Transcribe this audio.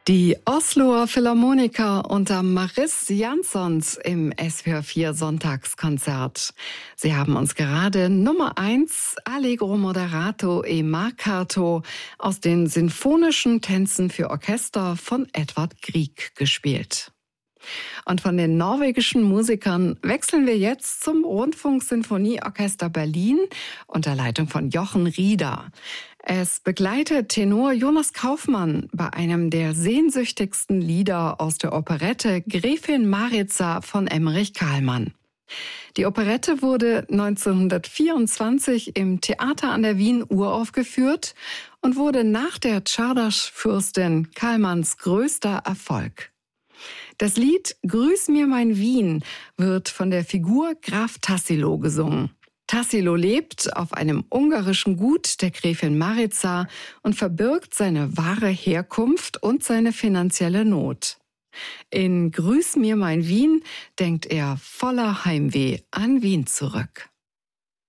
Die Osloer Philharmoniker unter Maris Jansons im SWR4 Sonntagskonzert. Sie haben uns gerade Nummer 1 Allegro moderato e marcato aus den sinfonischen Tänzen für Orchester von Edvard Grieg gespielt. Und von den norwegischen Musikern wechseln wir jetzt zum Rundfunksinfonieorchester Berlin unter Leitung von Jochen Rieder. Es begleitet Tenor Jonas Kaufmann bei einem der sehnsüchtigsten Lieder aus der Operette Gräfin Maritza von Emmerich Kahlmann. Die Operette wurde 1924 im Theater an der Wien uraufgeführt und wurde nach der Czardas-Fürstin Kahlmanns größter Erfolg. Das Lied »Grüß mir mein Wien« wird von der Figur Graf Tassilo gesungen. Tassilo lebt auf einem ungarischen Gut der Gräfin Maritza und verbirgt seine wahre Herkunft und seine finanzielle Not. In »Grüß mir mein Wien« denkt er voller Heimweh an Wien zurück.